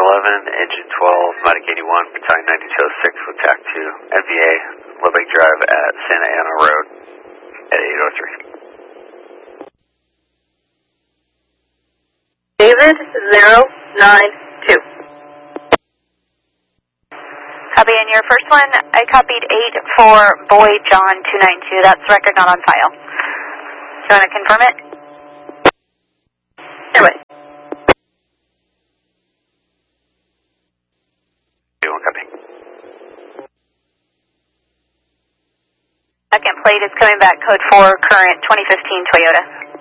Engine 12, Medic 81, Battalion 9206 with TAC 2, NVA, Lubbock Drive at Santa Ana Road at 803. David 092. Copy, and your first one, I copied 8 for Boy John 292. That's record not on file. Do you want to confirm it? Anyway. Copy. Second plate is coming back, code 4, current 2015 Toyota.